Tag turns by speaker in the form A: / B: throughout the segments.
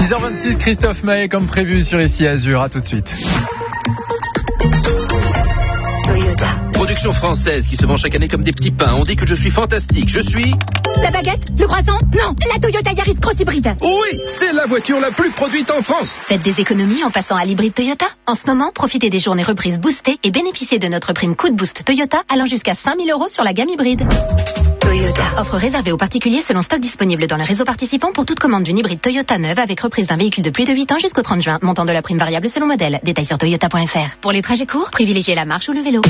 A: 6h26, Christophe Maé comme prévu sur Ici Azur. À tout de suite.
B: Production française qui se vend chaque année comme des petits pains. On dit que je suis fantastique. Je suis...
C: La baguette? Le croissant? Non, la Toyota Yaris Cross Hybride.
B: Oui, c'est la voiture la plus produite en France.
C: Faites des économies en passant à l'hybride Toyota. En ce moment, profitez des journées reprises boostées et bénéficiez de notre prime Coup de Boost Toyota allant jusqu'à 5 000 € sur la gamme hybride. Toyota. Offre réservée aux particuliers selon stock disponible dans les réseaux participants pour toute commande d'une hybride Toyota neuve avec reprise d'un véhicule de plus de 8 ans jusqu'au 30 juin. Montant de la prime variable selon modèle. Détails sur toyota.fr. Pour les trajets courts, privilégiez la marche ou le vélo.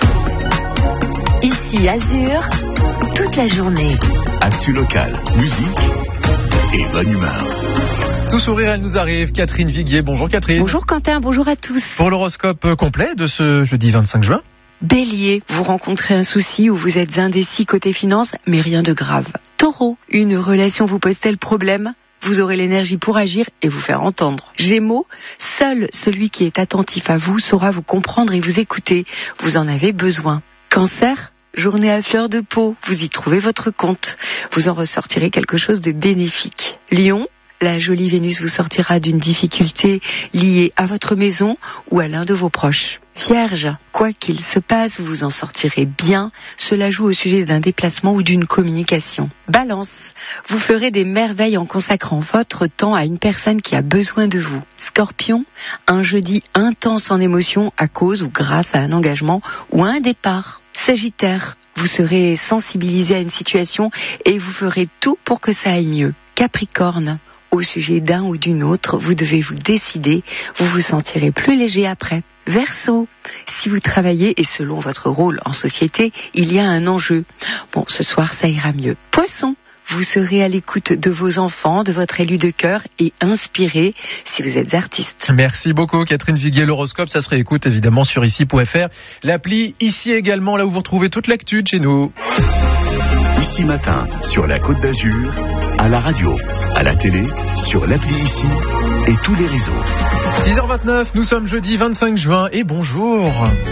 C: Ici Azur, toute la journée.
D: Actu locale, musique et bonne humeur.
A: Tout sourire, elle nous arrive. Catherine Viguier. Bonjour Catherine.
E: Bonjour Quentin, bonjour à tous.
A: Pour l'horoscope complet de ce jeudi 25 juin.
E: Bélier, vous rencontrez un souci ou vous êtes indécis côté finance, mais rien de grave. Taureau, une relation vous pose-t-elle problème ? Vous aurez l'énergie pour agir et vous faire entendre. Gémeaux, seul celui qui est attentif à vous saura vous comprendre et vous écouter. Vous en avez besoin. Cancer, journée à fleur de peau, vous y trouvez votre compte. Vous en ressortirez quelque chose de bénéfique. Lion, la jolie Vénus vous sortira d'une difficulté liée à votre maison ou à l'un de vos proches. Vierge, quoi qu'il se passe, vous en sortirez bien. Cela joue au sujet d'un déplacement ou d'une communication. Balance, vous ferez des merveilles en consacrant votre temps à une personne qui a besoin de vous. Scorpion, un jeudi intense en émotion à cause ou grâce à un engagement ou à un départ. Sagittaire, vous serez sensibilisé à une situation et vous ferez tout pour que ça aille mieux. Capricorne, au sujet d'un ou d'une autre, vous devez vous décider, vous vous sentirez plus léger après. Verseau, si vous travaillez et selon votre rôle en société, il y a un enjeu. Bon, ce soir, ça ira mieux. Poisson, vous serez à l'écoute de vos enfants, de votre élu de cœur et inspiré si vous êtes artiste.
A: Merci beaucoup Catherine Viguier. L'horoscope, ça se réécoute évidemment sur ici.fr. L'appli Ici également, là où vous retrouvez toute l'actu de chez nous.
D: Ici matin, sur la Côte d'Azur, à la radio, à la télé, sur l'appli Ici et tous les réseaux.
A: 6h29, nous sommes jeudi 25 juin et bonjour.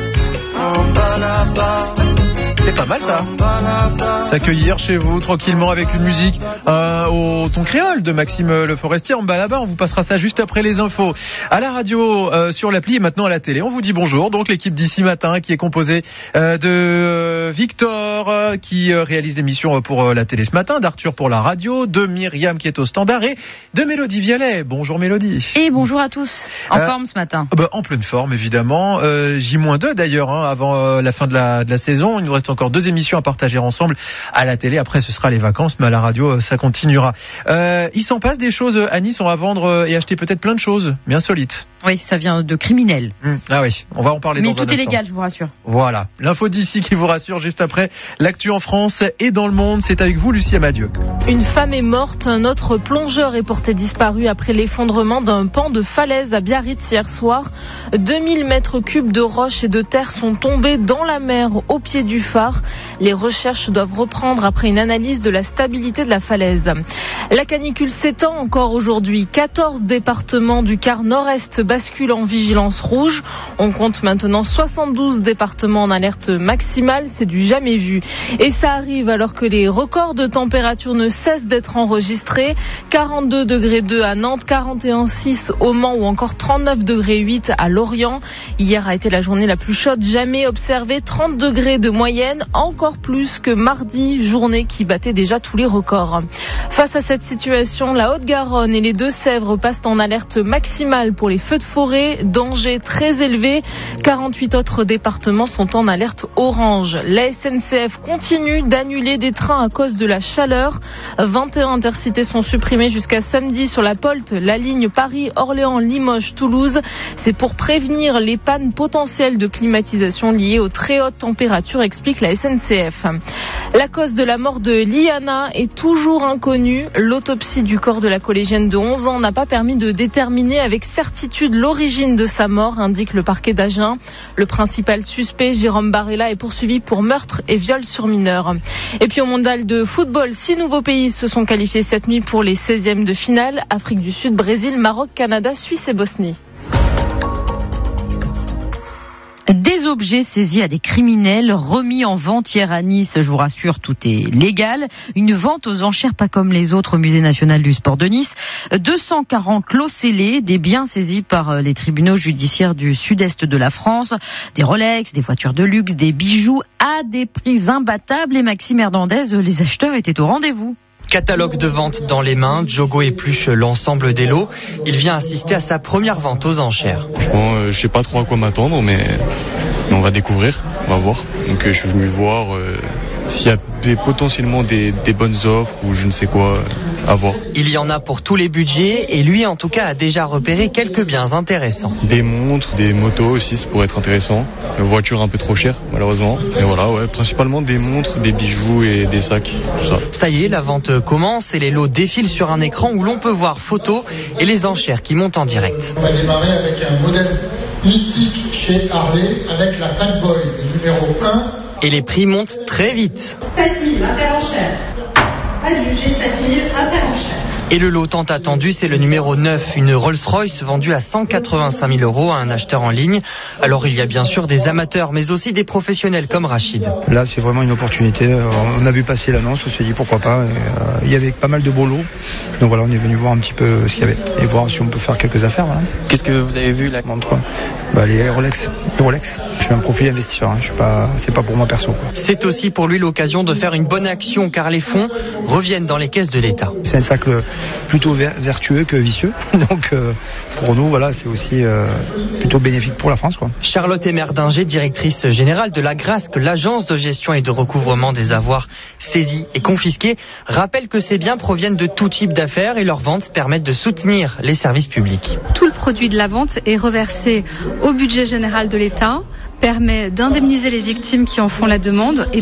A: C'est pas mal ça. S'accueillir chez vous tranquillement avec une musique au ton créole de Maxime Le Forestier en bas là-bas. On vous passera ça juste après les infos. À la radio, sur l'appli et maintenant à la télé. On vous dit bonjour. Donc l'équipe d'Ici Matin qui est composée de Victor qui réalise l'émission pour la télé ce matin, d'Arthur pour la radio, de Myriam qui est au standard et de Mélodie Vialet. Bonjour Mélodie.
F: Et bonjour à tous. En forme ce matin.
A: En pleine forme évidemment. J-2 d'ailleurs avant la fin de la saison. Il nous reste encore 2 émissions à partager ensemble à la télé. Après, ce sera les vacances, mais à la radio, ça continuera. Il s'en passe des choses à Nice. On va vendre et acheter peut-être plein de choses, mais insolites.
F: Oui, ça vient de criminels.
A: Ah oui, on va en parler dans un instant.
F: Mais tout est légal, je vous rassure.
A: Voilà, l'info d'ici qui vous rassure juste après. L'actu en France et dans le monde, c'est avec vous, Lucie Amadieu.
G: Une femme est morte, un autre plongeur est porté disparu après l'effondrement d'un pan de falaise à Biarritz hier soir. 2000 mètres cubes de roches et de terre sont tombés dans la mer au pied du phare. Les recherches doivent reprendre après une analyse de la stabilité de la falaise. La canicule s'étend encore aujourd'hui. 14 départements du quart nord-est basculent en vigilance rouge. On compte maintenant 72 départements en alerte maximale. C'est du jamais vu. Et ça arrive alors que les records de température ne cessent d'être enregistrés. 42 degrés 2 à Nantes, 41,6 au Mans ou encore 39 degrés 8 à Lorient. Hier a été la journée la plus chaude jamais observée. 30 degrés de moyenne, encore plus que mardi, journée qui battait déjà tous les records. Face à cette situation, la Haute-Garonne et les Deux-Sèvres passent en alerte maximale pour les feux de forêt, danger très élevé. 48 autres départements sont en alerte orange. La SNCF continue d'annuler des trains à cause de la chaleur. 21 intercités sont supprimés jusqu'à samedi sur la POLT, la ligne Paris-Orléans-Limoges-Toulouse. C'est pour prévenir les pannes potentielles de climatisation liées aux très hautes températures, explique la SNCF. La cause de la mort de Liana est toujours inconnue. L'autopsie du corps de la collégienne de 11 ans n'a pas permis de déterminer avec certitude l'origine de sa mort, indique le parquet d'Agen. Le principal suspect, Jérôme Barella, est poursuivi pour meurtre et viol sur mineur. Et puis au mondial de football, 6 nouveaux pays se sont qualifiés cette nuit pour les 16e de finale. Afrique du Sud, Brésil, Maroc, Canada, Suisse et Bosnie.
F: Des objets saisis à des criminels, remis en vente hier à Nice. Je vous rassure, tout est légal. Une vente aux enchères pas comme les autres au Musée national du sport de Nice. 240 lots scellés, des biens saisis par les tribunaux judiciaires du sud-est de la France. Des Rolex, des voitures de luxe, des bijoux à des prix imbattables. Et Maxime Hernandez, les acheteurs étaient au rendez-vous.
H: Catalogue de vente dans les mains, Diogo épluche l'ensemble des lots. Il vient assister à sa première vente aux enchères.
I: Franchement, je sais pas trop à quoi m'attendre, mais on va découvrir, on va voir. Donc je suis venu voir s'il y a potentiellement des bonnes offres ou je ne sais quoi à voir.
H: Il y en a pour tous les budgets et lui en tout cas a déjà repéré quelques biens intéressants.
I: Des montres, des motos aussi, ça pourrait être intéressant. Une voiture un peu trop chère malheureusement. Et voilà, principalement des montres, des bijoux et des sacs, tout ça.
H: Ça y est, la vente commence et les lots défilent sur un écran où l'on peut voir photos et les enchères qui montent en direct.
J: On va démarrer avec un modèle mythique chez Harley avec la Fat Boy, le numéro 1.
H: Et les prix montent très vite.
K: 7000, interenchère. Adjugé 7000, interenchère.
H: Et le lot tant attendu, c'est le numéro 9, une Rolls-Royce vendue à 185 000 € à un acheteur en ligne. Alors il y a bien sûr des amateurs, mais aussi des professionnels comme Rachid.
L: Là, c'est vraiment une opportunité. On a vu passer l'annonce, on s'est dit pourquoi pas. Il y avait pas mal de beaux lots. Donc voilà, on est venu voir un petit peu ce qu'il y avait et voir si on peut faire quelques affaires. Voilà.
H: Qu'est-ce que vous avez vu là?
L: Les Rolex. Je suis un profil investisseur. C'est pas pour moi perso.
H: C'est aussi pour lui l'occasion de faire une bonne action car les fonds reviennent dans les caisses de l'État.
L: C'est un sac plutôt vertueux que vicieux. Donc pour nous, voilà, c'est aussi plutôt bénéfique pour la France, quoi.
H: Charlotte Emerdinger, directrice générale de la GRASC, l'agence de gestion et de recouvrement des avoirs saisis et confisqués, rappelle que ces biens proviennent de tout type d'affaires et leurs ventes permettent de soutenir les services publics.
M: Tout le produit de la vente est reversé au budget général de l'État, permet d'indemniser les victimes qui en font la demande et